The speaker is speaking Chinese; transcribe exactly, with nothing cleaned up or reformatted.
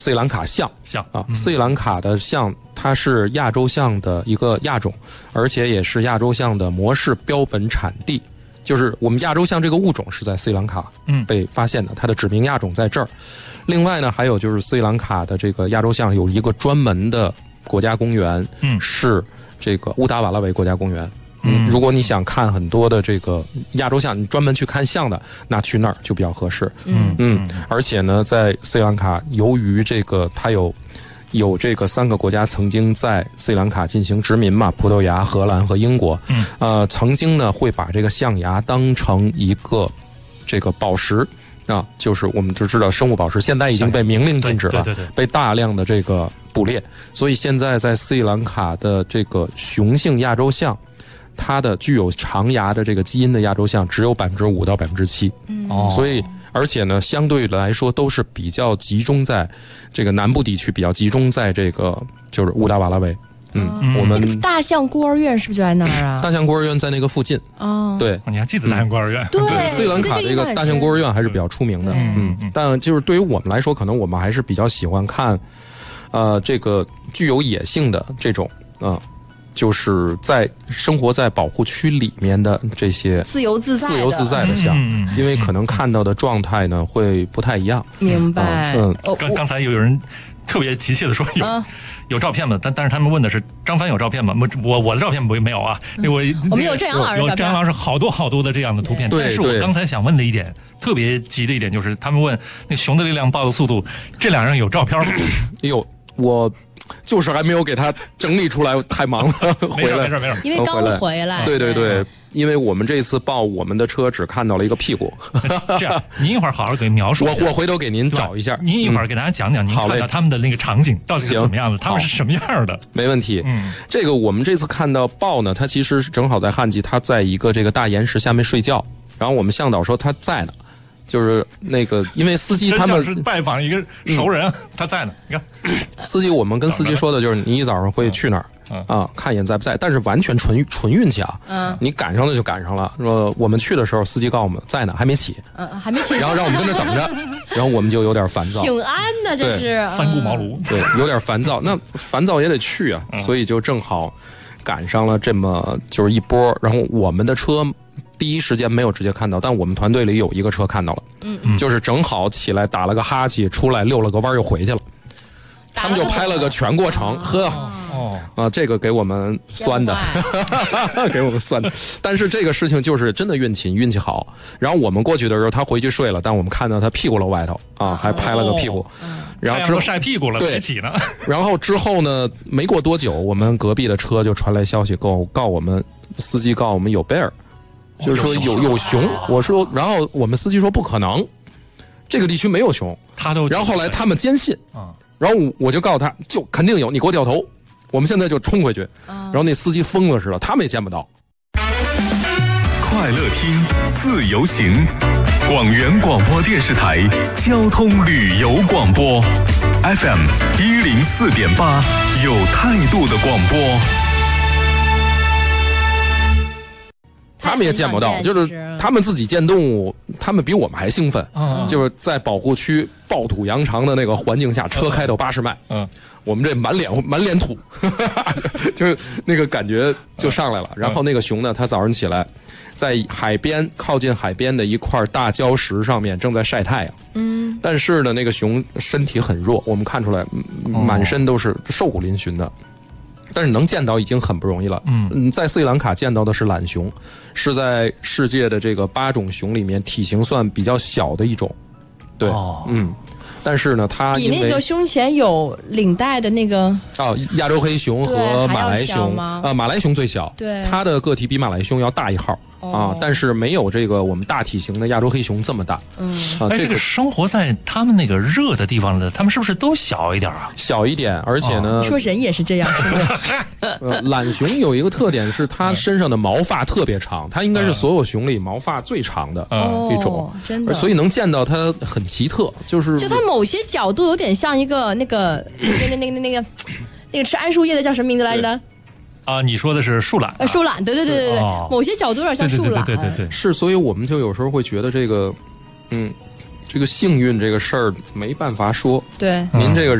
斯里兰卡象象啊，斯里兰卡的象它是亚洲象的一个亚种，而且也是亚洲象的模式标本产地。就是我们亚洲象这个物种是在斯里兰卡被发现的，它的指明亚种在这儿。另外呢，还有就是斯里兰卡的这个亚洲象有一个专门的国家公园，嗯，是这个乌达瓦拉维国家公园。嗯，如果你想看很多的这个亚洲象，你专门去看象的，那去那儿就比较合适。嗯嗯，而且呢，在斯里兰卡，由于这个它有有这个三个国家曾经在斯里兰卡进行殖民嘛，葡萄牙、荷兰和英国。嗯，呃，曾经呢会把这个象牙当成一个这个宝石啊，就是我们就知道生物宝石，现在已经被明令禁止了，对对对对，被大量的这个捕猎，所以现在在斯里兰卡的这个雄性亚洲象，它的具有长牙的这个基因的亚洲象只有百分之五到百分之七，嗯，所以而且呢，相对来说都是比较集中在这个南部地区，比较集中在这个就是乌达瓦拉维。嗯，嗯我们、 那个、大象孤儿院是不是就在那儿啊？ 大象孤儿院在那个附近。哦，对， 你还记得大象孤儿院？ 嗯、对， 斯里兰卡这个大象孤儿院还是比较出名的。嗯，嗯但就是对于我们来说，可能我们还是比较喜欢看，呃，这个具有野性的这种啊。呃就是在生活在保护区里面的这些自由自在的自由自在的象，嗯、因为可能看到的状态呢会不太一样。 明白。 嗯，刚刚才有人特别急切的说有、嗯、有照片吗？但但是他们问的是张帆有照片吗？我我的照片不没有啊。 嗯、我我们有郑阳老师的照片， 有郑阳老师好多好多的这样的图片。但是我刚才想问的一点，特别急的一点就是，他们问那熊的力量、豹的速度，这两人有照片吗？ 有我。就是还没有给他整理出来，太忙了，回来没事没事， 因为刚回来。 对对对，因为我们这次报我们的车只看到了一个屁股。 这样，您一会儿好好给描述。 我我回头给您找一下。 您一会儿给大家讲讲您看到他们的那个场景到底是怎么样的，他们是什么样的？ 没问题。嗯，这个我们这次看到豹呢，它其实正好在旱季，它在一个这个大岩石下面睡觉，然后我们向导说它在呢。就是那个，因为司机他们是拜访一个熟人，嗯、他在呢。你看， 司机我们跟司机说的就是，你一早上会去那儿、嗯、啊，看一眼在不在，但是完全纯纯运气啊。嗯，你赶上了就赶上了。说我们去的时候，司机告诉我们在呢，还没起。 嗯，还没起。 然后让我们跟那等着，然后我们就有点烦躁。 挺安的，这是三顾茅庐。 对，有点烦躁。那烦躁也得去啊，所以就正好赶上了这么就是一波。然后我们的车。第一时间没有直接看到，但我们团队里有一个车看到了，嗯，就是正好起来打了个哈欠，出来溜了个弯又回去了，他们就拍了个全过程，呵，哦，啊，这个给我们酸的，给我们酸的，但是这个事情就是真的运气，运气好。然后我们过去的时候，他回去睡了，但我们看到他屁股露外头啊，还拍了个屁股， 哦、 然后之后晒屁股了， 对， 没起呢。 然后之后呢，没过多久，我们隔壁的车就传来消息，告告我们司机告我们有贝尔。就是说有有熊，我说，然后我们司机说不可能，这个地区没有熊， 他都， 然后后来他们坚信，然后我就告诉他，就肯定有，你给我掉头，我们现在就冲回去，然后那司机疯了似的，他们也见不到。 快乐听，自由行，广元广播电视台交通旅游广播 ，F M 一零四点八，有态度的广播。 他们也见不到，就是他们自己见动物，他们比我们还兴奋。嗯，就是在保护区暴土扬长的那个环境下，车开到八十迈，嗯，我们这满脸满脸土，就是那个感觉就上来了。然后那个熊呢，它早上起来，在海边靠近海边的一块大礁石上面正在晒太阳。嗯，但是呢，那个熊身体很弱，我们看出来满身都是瘦骨嶙峋的。但是能见到已经很不容易了。嗯，在斯里兰卡见到的是懒熊，是在世界的这个八种熊里面体型算比较小的一种。对，哦、嗯，但是呢，它比那个胸前有领带的那个哦，亚洲黑熊和马来熊啊、呃，马来熊最小， 对， 它的个体比马来熊要大一号。啊，但是没有这个我们大体型的亚洲黑熊这么大。嗯， 啊，这个生活在他们那个热的地方的，他们是不是都小一点啊？ 小一点，而且呢， 你说人也是这样，是吗？ 呃，懒熊有一个特点是它身上的毛发特别长，它应该是所有熊里毛发最长的一种， 真的， 所以能见到它很奇特，就是就它某些角度有点像一个那个那个那个那个那个吃桉树叶的叫什么名字来着的？ 啊，你说的是树懒、啊， 呃，树懒，对对对对对，哦、某些角度有点像树懒， 对对对对对对， 是，所以我们就有时候会觉得这个，嗯， 这个幸运这个事儿没办法说。 对， 您这个